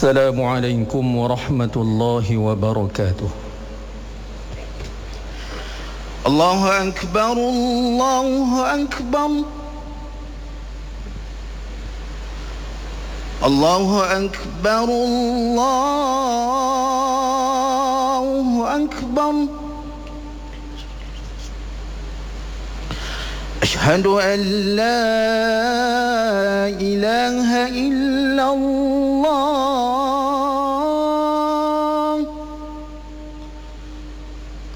السلام عليكم ورحمة الله وبركاته. الله أكبر الله أكبر الله أكبر الله أكبر. أشهد أن لا